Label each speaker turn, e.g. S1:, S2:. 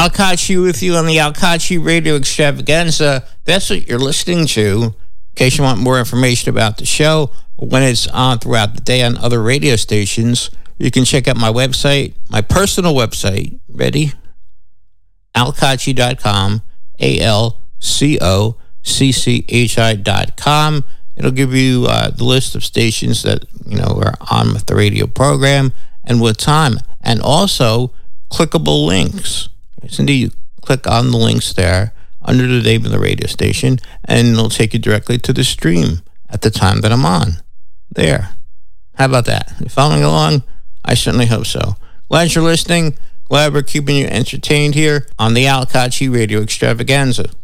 S1: Alkachi with you on the Alkachi Radio Extravaganza. That's what you're listening to. In case you want more information about the show, when it's on throughout the day on other radio stations, you can check out my website, my personal website. Ready? Alkachi.com, ALCOCCHI.com. It'll give you the list of stations that, are on with the radio program and what time. And also, clickable links. Yes, indeed, you click on the links there under the name of the radio station, and it'll take you directly to the stream at the time that I'm on. There. How about that? You following along? I certainly hope so. Glad you're listening. Glad we're keeping you entertained here on the Alkachi Radio Extravaganza.